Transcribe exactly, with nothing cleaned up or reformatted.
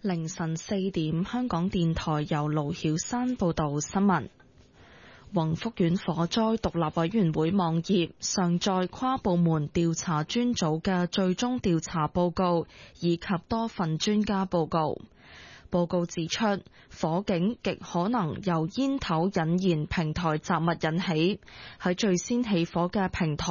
凌晨四點，香港電台由盧曉山報道新聞。宏福苑火災獨立委員會網頁上載跨部門調查專組嘅最終調查報告以及多份專家報告。報告指出，火警極可能由煙頭引燃平台雜物引起，喺最先起火嘅平台